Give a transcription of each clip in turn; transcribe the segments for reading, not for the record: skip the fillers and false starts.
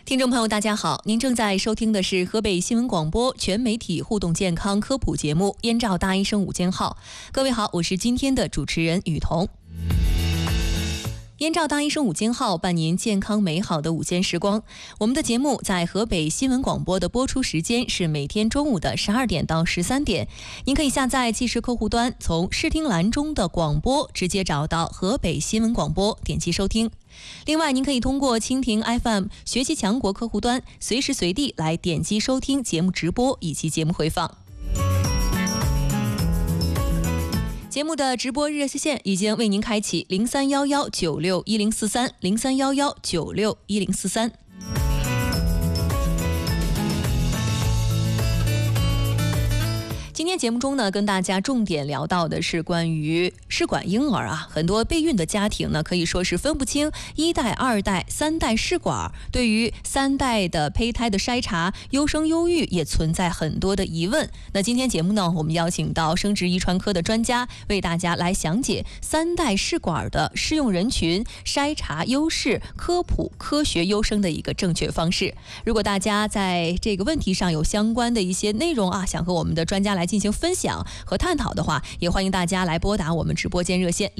听众朋友大家好，您正在收听的是河北新闻广播全媒体互动健康科普节目《燕赵大医生午间号》。各位好，我是今天的主持人雨桐。燕赵大医生午间号伴您健康美好的午间时光。我们的节目在河北新闻广播的播出时间是每天中午的12点到13点。您可以下载即时客户端，从视听栏中的广播直接找到河北新闻广播，点击收听。另外，您可以通过蜻蜓 FM 学习强国客户端，随时随地来点击收听节目直播以及节目回放。节目的直播热线已经为您开启0311961043 0311961043。今天节目中呢，跟大家重点聊到的是关于试管婴儿啊，很多备孕的家庭呢，可以说是分不清1代、2代、3代试管，对于3代的胚胎的筛查、优生优育也存在很多的疑问。那今天节目呢，我们邀请到生殖遗传科的专家为大家来详解3代试管的适用人群、筛查优势、科普科学优生的一个正确方式。如果大家在这个问题上有相关的一些内容啊，想和我们的专家来进行分享和探讨的话，也欢迎大家来拨打我们直播间热线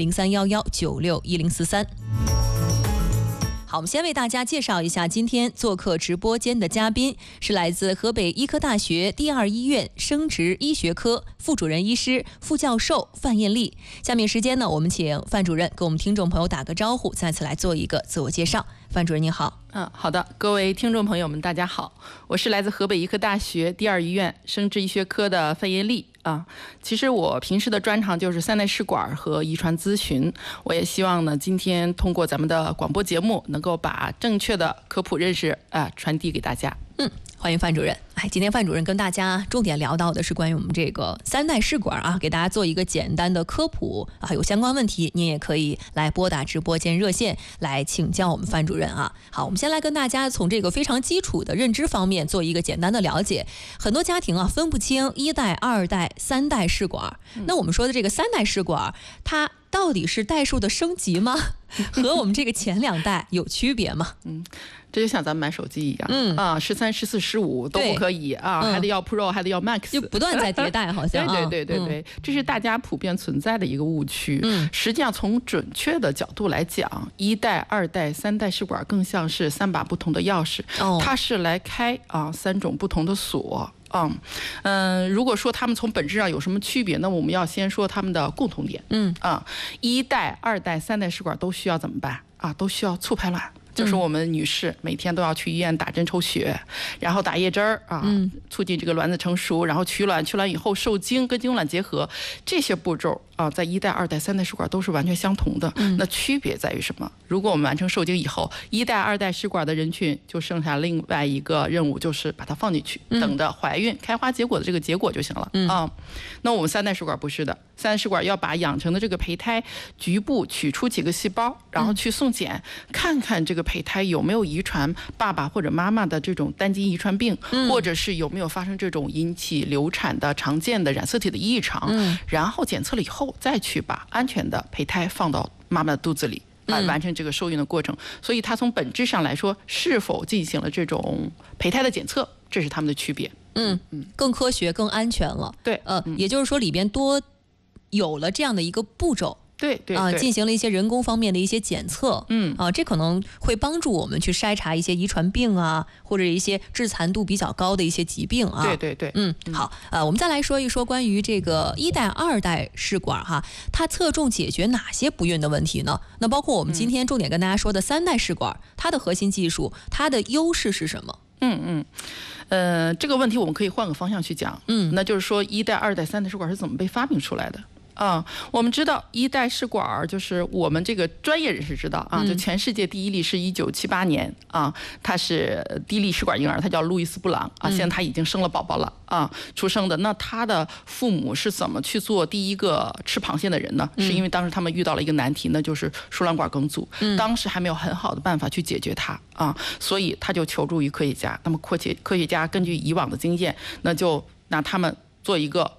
0311961043。好，我们先为大家介绍一下今天做客直播间的嘉宾，是来自河北医科大学第二医院生殖医学科副主任医师、副教授范艳丽。下面时间呢，我们请范主任给我们听众朋友打个招呼，再次来做一个自我介绍。范主任你好。 好的，各位听众朋友们大家好，我是来自河北医科大学第二医院生殖医学科的范艳丽啊。其实我平时的专长就是3代试管和遗传咨询，我也希望呢，今天通过咱们的广播节目，能够把正确的科普认识传递给大家。 欢迎范主任。今天范主任跟大家重点聊到的是关于我们这个3代试管啊，给大家做一个简单的科普啊，有相关问题您也可以来拨打直播间热线来请教我们范主任啊。好，我们先来跟大家从这个非常基础的认知方面做一个简单的了解。很多家庭啊分不清1代、2代、3代试管，那我们说的这个3代试管，它到底是代数的升级吗？和我们这个前2代有区别吗？ 这就像咱们买手机一样，13、14、15都不可以啊，还得要 Pro， 还得要 Max， 就不断在迭代，好像。 对，这是大家普遍存在的一个误区。实际上从准确的角度来讲，1代、2代、3代试管更像是3把不同的钥匙，它是来开3种不同的锁。如果说他们从本质上有什么区别，那我们要先说他们的共同点。1代、2代、3代试管都需要怎么办啊？都需要促排卵。就是我们女士每天都要去医院打针抽血，然后打叶针促进这个卵子成熟，然后取卵以后受精跟精卵结合，这些步骤在1代、2代、3代试管都是完全相同的。那区别在于什么？如果我们完成受精以后，1代、2代试管的人群就剩下另外一个任务，就是把它放进去，等着怀孕开花结果的这个结果就行了那我们3代试管不是的，3代试管要把养成的这个胚胎局部取出几个细胞，然后去送检，看看这个胚胎有没有遗传爸爸或者妈妈的这种单基因遗传病，或者是有没有发生这种引起流产的常见的染色体的异常，然后检测了以后再去把安全的胚胎放到妈妈的肚子里完成这个受孕的过程。所以它从本质上来说，是否进行了这种胚胎的检测，这是它们的区别。 更科学更安全了。 对， 也就是说里边多有了这样的一个步骤。 对， 进行了一些人工方面的一些检测，这可能会帮助我们去筛查一些遗传病啊，或者一些致残度比较高的一些疾病啊。 对， 好，我们再来说一说关于这个1代、2代试管哈，它侧重解决哪些不孕的问题呢？那包括我们今天重点跟大家说的3代试管，它的核心技术，它的优势是什么？ 这个问题我们可以换个方向去讲，那就是说1代、2代、3代试管是怎么被发明出来的？我们知道1代试管就是我们这个专业人士知道就全世界第一例是1978年他是第一例试管婴儿，他叫路易斯布朗现在他已经生了宝宝了出生的。那他的父母是怎么去做第一个吃螃蟹的人呢？是因为当时他们遇到了一个难题，那就是输卵管梗阻，当时还没有很好的办法去解决它所以他就求助于科学家。那么科学家根据以往的经验，那就拿他们做一个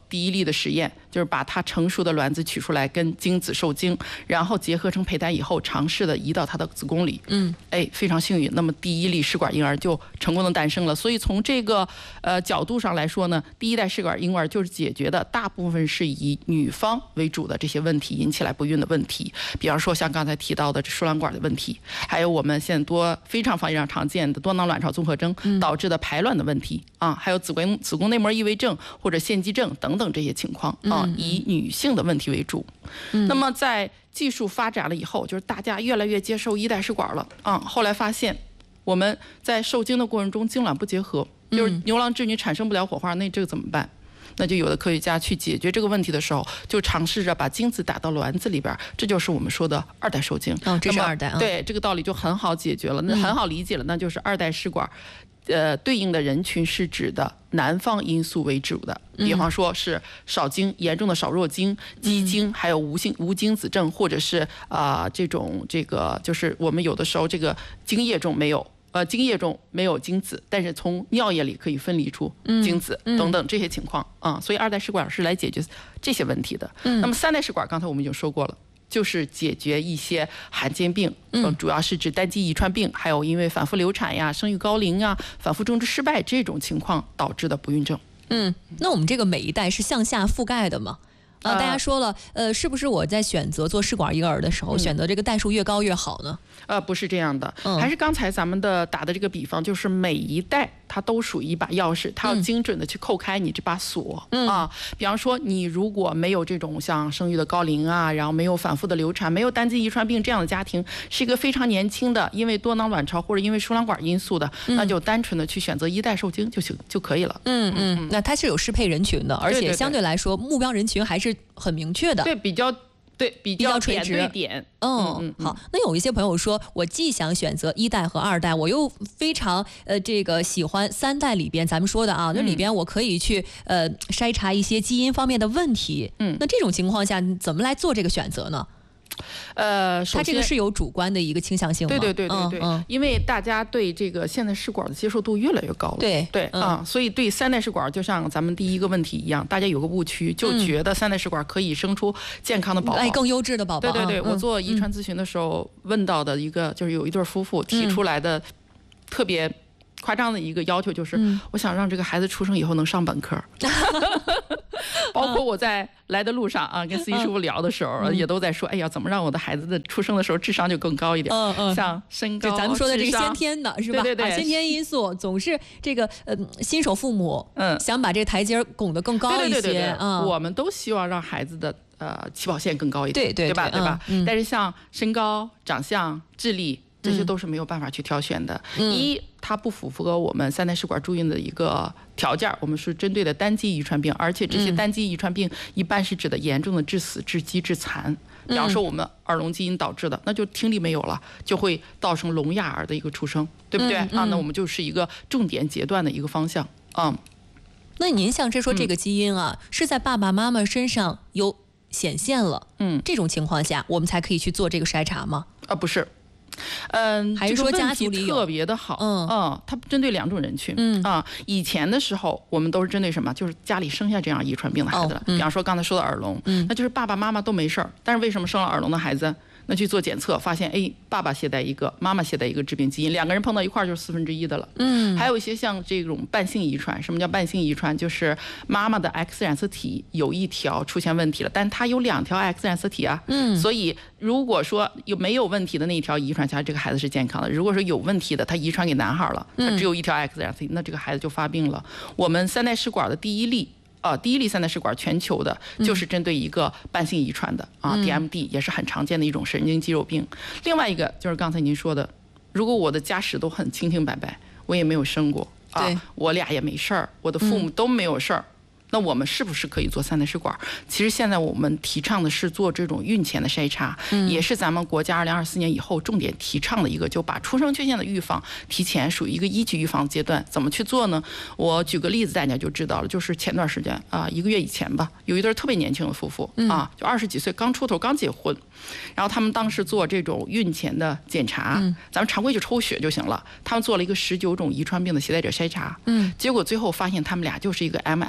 第一例的实验，就是把它成熟的卵子取出来跟精子受精，然后结合成胚胎以后，尝试的移到它的子宫里。非常幸运，那么第一例试管婴儿就成功的诞生了。所以从这个角度上来说呢，第一代试管婴儿就是解决的大部分是以女方为主的这些问题引起来不孕的问题，比方说像刚才提到的这输卵管的问题，还有我们现在非常常见的多囊卵巢综合征导致的排卵的问题啊，还有子宫内膜异位症或者腺肌症等等这些情况啊，以女性的问题为主。那么在技术发展了以后，就是大家越来越接受一代试管了啊。后来发现我们在受精的过程中精卵不结合，就是牛郎织女产生不了火花，那这个怎么办？那就有的科学家去解决这个问题的时候，就尝试着把精子打到卵子里边，这就是我们说的二代受精。 这是二代啊。 对，这个道理就很好解决了，那很好理解了，那就是二代试管。对应的人群是指的男方因素为主的，比方说是少精、严重的少弱精、畸精，还有无精子症，或者是这个就是我们有的时候这个精液中没有精子，但是从尿液里可以分离出精子等等这些情况啊，所以二代试管是来解决这些问题的。那么三代试管刚才我们已经说过了。就是解决一些罕见病，主要是指单基遗传病，还有因为反复流产呀、生育高龄呀、反复种植失败这种情况导致的不孕症。 那我们这个每一代是向下覆盖的吗？大家说了，是不是我在选择做试管婴儿的时候，选择这个代数越高越好呢？ 不是这样的，还是刚才咱们打的这个比方，就是每一代它都属于一把钥匙，它要精准的去扣开你这把锁啊。比方说，你如果没有这种像生育的高龄啊，然后没有反复的流产，没有单基遗传病这样的家庭，是一个非常年轻的，因为多囊卵巢或者因为输卵管因素的，那就单纯的去选择一代受精就可以了。 那它是有适配人群的，而且相对来说目标人群还是很明确的。 对，比较垂直点。 好。那有一些朋友说，我既想选择一代和二代，我又非常这个喜欢三代里边咱们说的啊，那里边我可以去筛查一些基因方面的问题。那这种情况下怎么来做这个选择呢？它这个是有主观的一个倾向性吗？ 对，因为大家对这个现代试管的接受度越来越高了。对，所以对三代试管，就像咱们第一个问题一样，大家有个误区，就觉得三代试管可以生出健康的宝宝， 更优质的宝宝。 对，我做遗传咨询的时候问到的一个，就是有一对夫妇提出来的特别夸张的一个要求，就是我想让这个孩子出生以后能上本科。包括我在来的路上啊，跟司机师傅聊的时候，也都在说，哎呀，怎么让我的孩子的出生的时候智商就更高一点？像身高， 就咱们说的这个先天的是吧？ 对， 先天因素总是这个新手父母想把这个台阶拱得更高一些。 对，我们都希望让孩子的起跑线更高一点， 对吧？但是像身高、长相、智力。这些都是没有办法去挑选的。它不符合我们三代试管助孕的一个条件，我们是针对的单基遗传病，而且这些单基遗传病一般是指的严重的致死、致畸、致残。比方说我们耳聋基因导致的，那就听力没有了，就会造成聋哑儿的一个出生，对不对？那我们就是一个重点截断的一个方向。 那您像说这个基因啊，是在爸爸妈妈身上有显现了，这种情况下，我们才可以去做这个筛查吗？ 不是。 还是说家族里特别的好，它针对两种人群，以前的时候我们都是针对什么？就是家里生下这样遗传病的孩子了，比方说刚才说的耳聋，那就是爸爸妈妈都没事儿，但是为什么生了耳聋的孩子？那去做检测，发现爸爸携带一个，妈妈携带一个致病基因，两个人碰到一块儿就是1/4的了。还有一些像这种伴性遗传，什么叫伴性遗传？就是妈妈的 X 染色体有一条出现问题了，但它有2条 X 染色体啊。所以如果说没有问题的那一条遗传下来，这个孩子是健康的；如果说有问题的，他遗传给男孩了，他只有1条 X 染色体，那这个孩子就发病了。我们三代试管的第一例三代试管全球的，就是针对一个伴性遗传的DMD， 也是很常见的一种神经肌肉病。另外一个就是刚才您说的，如果我的家史都很清清白白，我也没有生过我俩也没事儿，我的父母都没有事儿。那我们是不是可以做三代试管？其实现在我们提倡的是做这种孕前的筛查，也是咱们国家2024年以后重点提倡的一个，就把出生缺陷的预防提前属于一个一级预防阶段。怎么去做呢？我举个例子，大家就知道了。就是前段时间1个月以前吧，有一对特别年轻的夫妇就20几岁，刚出头，刚结婚，然后他们当时做这种孕前的检查，咱们常规就抽血就行了。他们做了一个19种遗传病的携带者筛查，结果最后发现他们俩就是一个 MMACH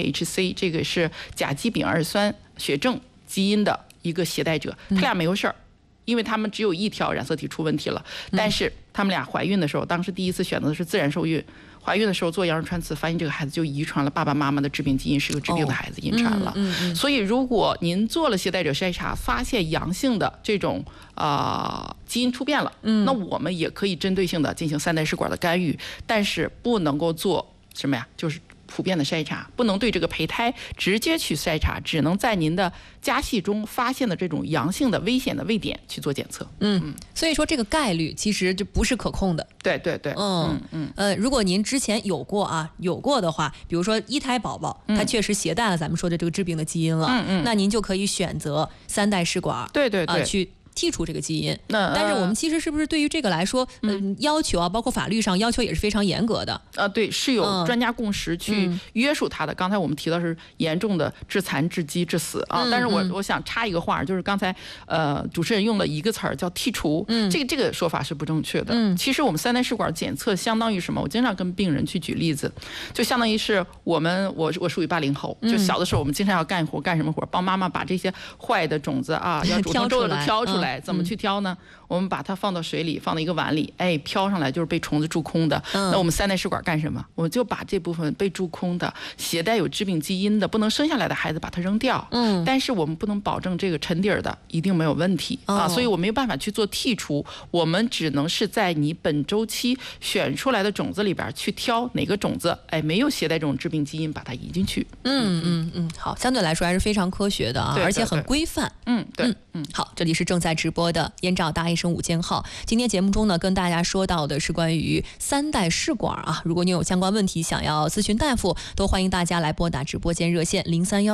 THC， 这个是甲基丙二酸血症基因的一个携带者，他俩没有事儿。因为他们只有一条染色体出问题了，但是他们俩怀孕的时候，当时第一次选择的是自然受孕，怀孕的时候做羊水穿刺，发现这个孩子就遗传了爸爸妈妈的致病基因，是个致病的孩子遗传了。所以如果您做了携带者筛查，发现阳性的这种基因突变了，那我们也可以针对性的进行3代试管的干预，但是不能够做什么呀？就是普遍的筛查，不能对这个胚胎直接去筛查，只能在您的家系中发现的这种阳性的危险的位点去做检测。 所以说这个概率其实就不是可控的。 对。 如果您之前有过的话，比如说1胎宝宝，他确实携带了咱们说的这个致病的基因了，那您就可以选择3代试管， 对， 去剔除这个基因。但是我们其实是不是对于这个来说，要求啊，包括法律上要求也是非常严格的。 对，是有专家共识去约束它的。刚才我们提到是严重的致残、致畸、致死啊。但是我想插一个话，就是刚才主持人用了一个词儿叫剔除，这个说法是不正确的。其实我们3代试管检测相当于什么？我经常跟病人去举例子，就相当于是我属于80后，就小的时候我们经常要干活，干什么活？帮妈妈把这些坏的种子啊，要煮成粥的都挑出来。怎么去挑呢？我们把它放到水里，放到一个碗里，飘上来就是被虫子蛀空的。那我们3代试管干什么？我就把这部分被蛀空的、携带有致病基因的、不能生下来的孩子把它扔掉。但是我们不能保证这个沉底儿的一定没有问题啊，所以我没有办法去做剔除。我们只能是在你本周期选出来的种子里边去挑哪个种子，没有携带这种致病基因，把它移进去。 好，相对来说还是非常科学的啊，而且很规范。好，这里是正在直播的燕赵大医生午间号。今天节目中呢，跟大家说到的是关于3代试管啊。如果您有相关问题想要咨询大夫，都欢迎大家来拨打直播间热线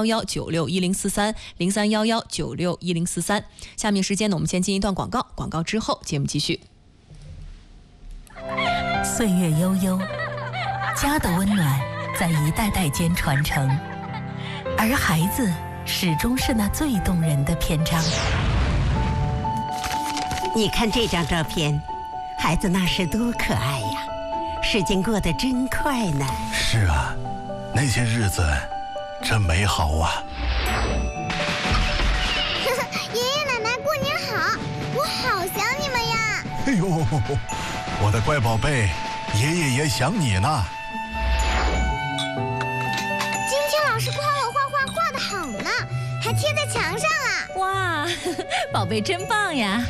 0311961043 0311961043。下面时间呢，我们先进一段广告，广告之后节目继续。 岁月悠悠，家的温暖在一代代间传承，而孩子始终是那最动人的篇章。 你看这张照片，孩子那时多可爱呀！时间过得真快呢。 是啊，那些日子真美好啊！ 爷爷奶奶过年好，我好想你们呀！ 哎呦，我的乖宝贝，爷爷也想你呢。 今天老师夸我画画画得好呢，还贴在墙上了。 哇，宝贝真棒呀！